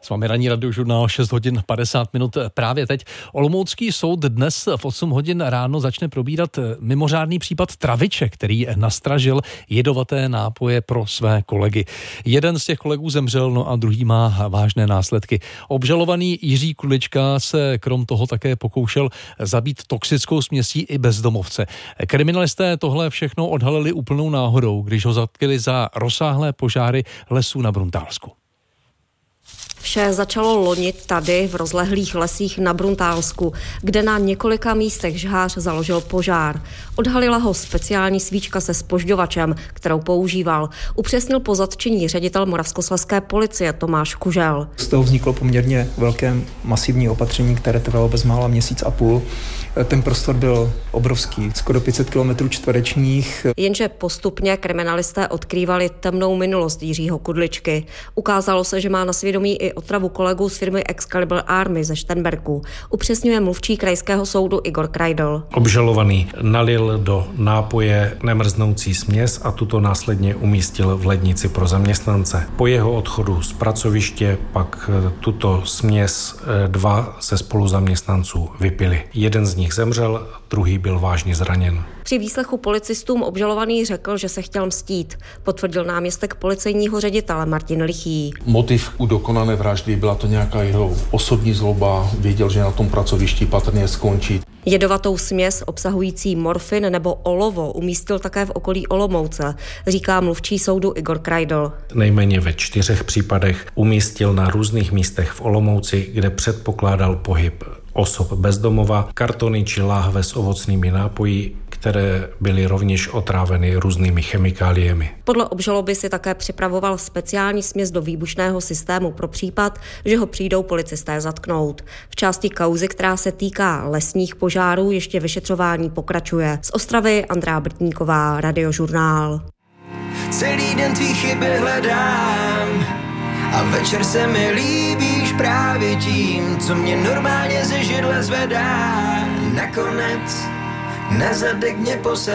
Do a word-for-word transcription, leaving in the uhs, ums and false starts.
S vámi ranní radiožurnál šest hodin padesát minut právě teď. Olomoucký soud dnes v osm hodin ráno začne probírat mimořádný případ traviče, který nastražil jedovaté nápoje pro své kolegy. Jeden z těch kolegů zemřel, no a druhý má vážné následky. Obžalovaný Jiří Kudlička se krom toho také pokoušel zabít toxickou směsí i bezdomovce. Kriminalisté tohle všechno odhalili úplnou náhodou, když ho zatkli za rozsáhlé požáry lesů na Bruntálsku. Vše začalo loni tady v rozlehlých lesích na Bruntálsku, kde na několika místech žhář založil požár. Odhalila ho speciální svíčka se zpožďovačem, kterou používal. Upřesnil po zatčení ředitel moravskoslezské policie Tomáš Kužel. Z toho vzniklo poměrně velké masivní opatření, které trvalo bezmála měsíc a půl. Ten prostor byl obrovský, skoro pět set kilometrů čtverečních. Jenže postupně kriminalisté odkrývali temnou minulost Jiřího Kudličky. Ukázalo se, že má na svědomí i otravu kolegů z firmy Excalibur Army ze Šternberku. Upřesňuje mluvčí krajského soudu Igor Krajdl. Obžalovaný nalil do nápoje nemrznoucí směs a tuto následně umístil v lednici pro zaměstnance. Po jeho odchodu z pracoviště pak tuto směs dva ze spoluzaměstnanců vypili. Jeden z nich zemřel, druhý byl vážně zraněn. Při výslechu policistům obžalovaný řekl, že se chtěl mstít, potvrdil náměstek policejního ředitele Martin Lichý. Motiv u dokonané vraždy byla to nějaká jeho osobní zloba, věděl, že na tom pracovišti patrně skončí. Jedovatou směs obsahující morfin nebo olovo umístil také v okolí Olomouce, říká mluvčí soudu Igor Krajdl. Nejméně ve čtyřech případech umístil na různých místech v Olomouci, kde předpokládal pohyb osob bezdomova, kartony či láhve s ovocnými nápoji, které byly rovněž otráveny různými chemikáliemi. Podle obžaloby si také připravoval speciální směs do výbušného systému pro případ, že ho přijdou policisté zatknout. V části kauzy, která se týká lesních požárů, ještě vyšetřování pokračuje. Z Ostravy Andrea Brtníková, Radiožurnál. Celý den tvý chyby hledám a večer se mi líbíš právě tím, co mě normálně ze židle zvedá. Nakonec na zadek mě posadí.